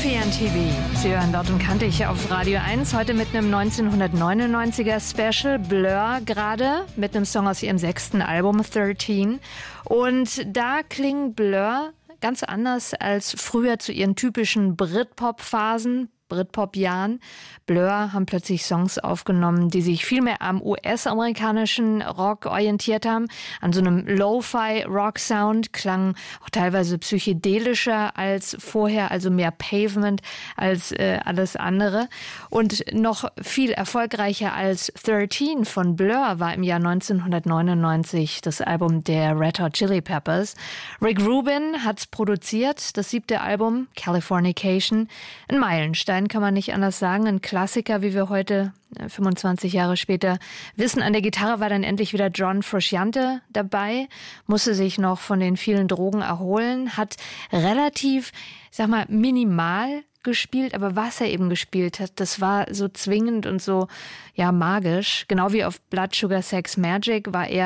Fernseher TV. Sie hören Dort und Kantig auf Radio 1. Heute mit einem 1999er Special. Blur gerade mit einem Song aus ihrem 6. Album 13. Und da klingen Blur ganz anders als früher zu ihren typischen Britpop-Phasen. Britpop-Jahren. Blur haben plötzlich Songs aufgenommen, die sich viel mehr am US-amerikanischen Rock orientiert haben, an so einem Lo-Fi-Rock-Sound, klangen auch teilweise psychedelischer als vorher, also mehr Pavement als alles andere. Und noch viel erfolgreicher als 13 von Blur war im Jahr 1999 das Album der Red Hot Chili Peppers. Rick Rubin hat's produziert, das 7. Album, Californication, ein Meilenstein, kann man nicht anders sagen. Ein Klassiker, wie wir heute, 25 Jahre später, wissen. An der Gitarre war dann endlich wieder John Frusciante dabei, musste sich noch von den vielen Drogen erholen, hat relativ, minimal gespielt, aber was er eben gespielt hat, das war so zwingend und so, magisch. Genau wie auf Blood Sugar Sex Magik war er